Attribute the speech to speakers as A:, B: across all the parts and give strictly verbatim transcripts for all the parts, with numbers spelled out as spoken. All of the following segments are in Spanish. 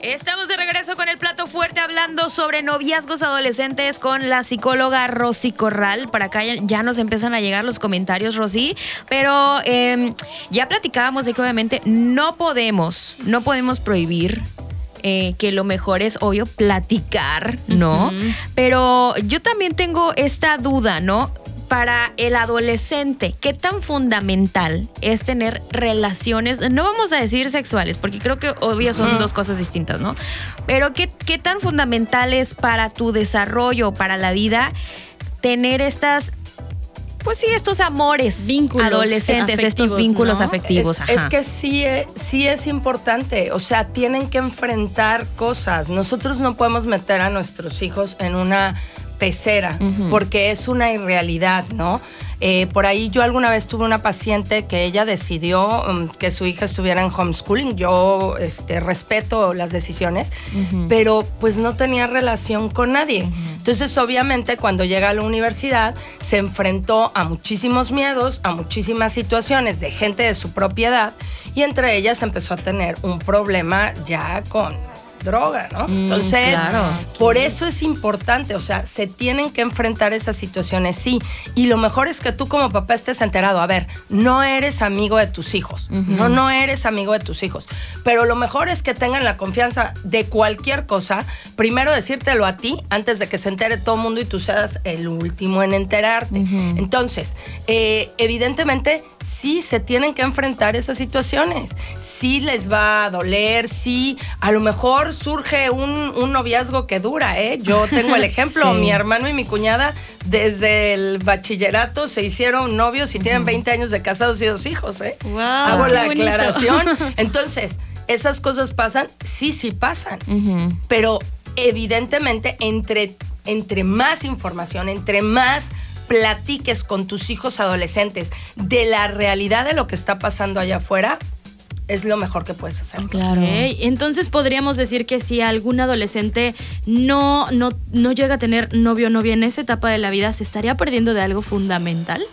A: Estamos de regreso con el plato fuerte hablando sobre noviazgos adolescentes con la psicóloga Rosy Corral. Para acá ya, ya nos empiezan a llegar los comentarios, Rosy, pero eh, ya platicábamos de que obviamente no podemos, no podemos prohibir eh, que lo mejor es, obvio, platicar, ¿no? Uh-huh. Pero yo también tengo esta duda, ¿no? Para el adolescente, ¿qué tan fundamental es tener relaciones, no vamos a decir sexuales, porque creo que obvio son dos cosas distintas, ¿no? Pero ¿qué, qué tan fundamental es para tu desarrollo, para la vida, tener estas, pues sí, estos amores vínculos adolescentes, estos vínculos, ¿no? afectivos?
B: Es, es que sí, sí es importante, o sea, tienen que enfrentar cosas. Nosotros no podemos meter a nuestros hijos en una pecera, uh-huh. porque es una irrealidad, ¿no? Eh, por ahí yo alguna vez tuve una paciente que ella decidió um, que su hija estuviera en homeschooling. Yo este, respeto las decisiones, uh-huh. pero pues no tenía relación con nadie. Uh-huh. Entonces, obviamente, cuando llega a la universidad, se enfrentó a muchísimos miedos, a muchísimas situaciones de gente de su propia edad, y entre ellas empezó a tener un problema ya con droga, ¿no? Mm, Entonces, claro. por eso es importante, o sea, se tienen que enfrentar esas situaciones, sí, y lo mejor es que tú como papá estés enterado. A ver, no eres amigo de tus hijos, uh-huh. no, no eres amigo de tus hijos, pero lo mejor es que tengan la confianza de cualquier cosa, primero decírtelo a ti, antes de que se entere todo el mundo y tú seas el último en enterarte. Uh-huh. Entonces, eh, evidentemente, sí se tienen que enfrentar esas situaciones, sí les va a doler, sí, a lo mejor surge un, un noviazgo que dura, ¿eh? Yo tengo el ejemplo, sí. mi hermano y mi cuñada desde el bachillerato se hicieron novios y uh-huh. tienen veinte años de casados y dos hijos, ¿eh?
A: Wow,
B: Hago la
A: bonito.
B: aclaración. Entonces, ¿esas cosas pasan? Sí, sí pasan. Uh-huh. Pero evidentemente, entre, entre más información, entre más platiques con tus hijos adolescentes de la realidad de lo que está pasando allá afuera, es lo mejor que puedes hacer.
C: Claro. Okay. Entonces podríamos decir que si algún adolescente no, no, no llega a tener novio o novia en esa etapa de la vida, ¿se estaría perdiendo de algo fundamental?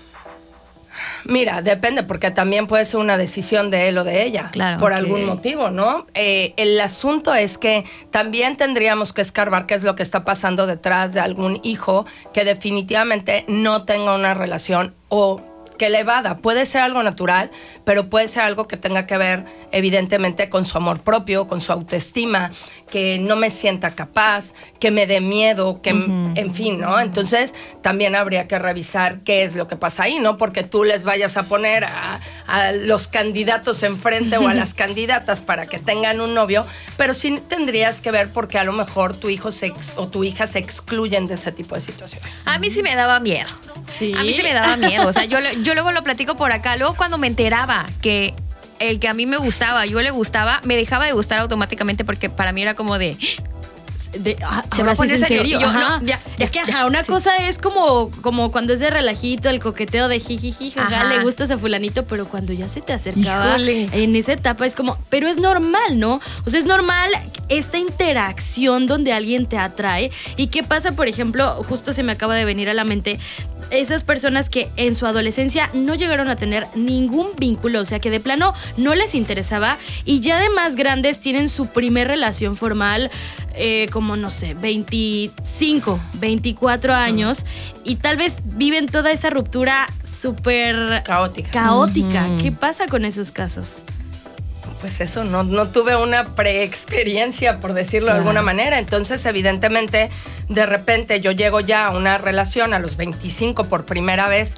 B: Mira, depende, porque también puede ser una decisión de él o de ella, claro, por okay. algún motivo, ¿no? Eh, el asunto es que también tendríamos que escarbar qué es lo que está pasando detrás de algún hijo que definitivamente no tenga una relación o que le evada. Puede ser algo natural, pero puede ser algo que tenga que ver evidentemente con su amor propio, con su autoestima, que no me sienta capaz, que me dé miedo, que uh-huh. en fin, ¿no? Entonces también habría que revisar qué es lo que pasa ahí, ¿no? Porque tú les vayas a poner a, a los candidatos enfrente o a las candidatas para que tengan un novio, pero sí tendrías que ver porque a lo mejor tu hijo se ex, o tu hija se excluyen de ese tipo de situaciones.
A: A mí sí me daba miedo. ¿Sí? A mí sí me daba miedo. O sea, yo, yo luego lo platico por acá. Luego cuando me enteraba que el que a mí me gustaba, yo le gustaba, me dejaba de gustar automáticamente porque para mí era como de...
C: De, ah, se va a poner en serio. Yo, no, ya, es que ajá, una sí. cosa es como, como cuando es de relajito, el coqueteo de jijiji, jaja, le gustas a fulanito, pero cuando ya se te acercaba, híjole, en esa etapa es como, pero es normal, ¿no? O sea, es normal esta interacción donde alguien te atrae. ¿Y qué pasa, por ejemplo? Justo se me acaba de venir a la mente esas personas que en su adolescencia no llegaron a tener ningún vínculo, o sea, que de plano no les interesaba y ya de más grandes tienen su primer relación formal, eh, como, no sé, veinticinco, veinticuatro años, y tal vez viven toda esa ruptura súper
B: caótica.
C: caótica. Uh-huh. ¿Qué pasa con esos casos?
B: Pues eso, no, no tuve una preexperiencia, por decirlo claro. de alguna manera. Entonces, evidentemente, de repente yo llego ya a una relación a los veinticinco por primera vez.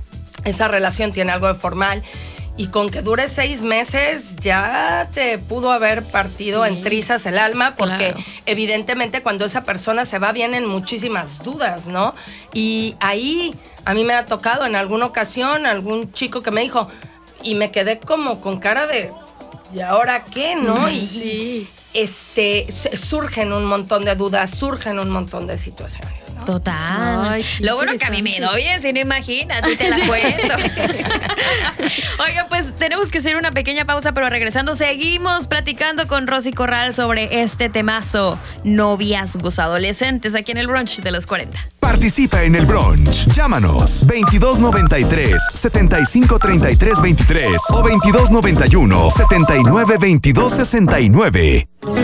B: Esa relación tiene algo de formal. Y con que dure seis meses ya te pudo haber partido sí. en trizas el alma, porque claro. evidentemente cuando esa persona se va vienen muchísimas dudas, ¿no? Y ahí a mí me ha tocado en alguna ocasión algún chico que me dijo, y me quedé como con cara de... ¿Y ahora qué, no? Y,
C: sí.
B: este, surgen un montón de dudas, surgen un montón de situaciones, ¿no?
A: Total. Ay, lo bueno que a mí me doy, si no imagínate, te la cuento. Oiga, pues tenemos que hacer una pequeña pausa, pero regresando seguimos platicando con Rosy Corral sobre este temazo, noviazgos adolescentes, aquí en el brunch de los cuarenta.
D: Participa en el brunch. Llámanos veintidós noventa y tres, setenta y cinco treinta y tres veintitrés o veintidós noventa y uno, setenta y nueve veintidós sesenta y nueve.